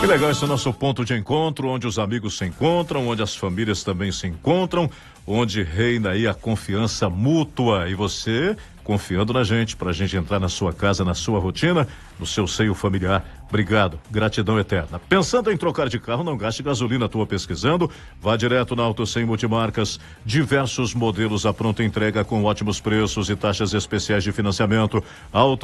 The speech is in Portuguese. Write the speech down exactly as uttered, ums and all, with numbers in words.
Que legal esse nosso ponto de encontro, onde os amigos se encontram, onde as famílias também se encontram, onde reina aí a confiança mútua. E você confiando na gente, pra gente entrar na sua casa, na sua rotina, no seu seio familiar. Obrigado, gratidão eterna. Pensando em trocar de carro, não gaste gasolina à toa pesquisando, vá direto na Auto cem Multimarcas, diversos modelos à pronta entrega com ótimos preços e taxas especiais de financiamento. Auto